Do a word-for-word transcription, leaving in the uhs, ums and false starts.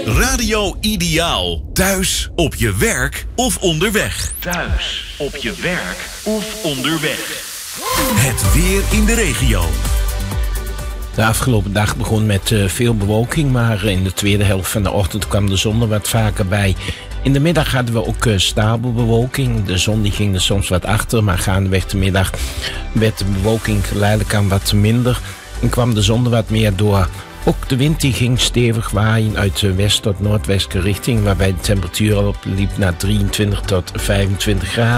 Radio Ideaal. Thuis, op je werk of onderweg. Thuis, op je werk of onderweg. Het weer in de regio. De afgelopen dag begon met uh, veel bewolking, maar in de tweede helft van de ochtend kwam de zon er wat vaker bij. In de middag hadden we ook uh, stabiel bewolking. De zon die ging er soms wat achter, maar gaandeweg de middag werd de bewolking geleidelijk aan wat minder en kwam de zon er wat meer door. Ook de wind die ging stevig waaien uit de west tot noordwestelijke richting, waarbij de temperatuur opliep naar drieëntwintig tot vijfentwintig graden.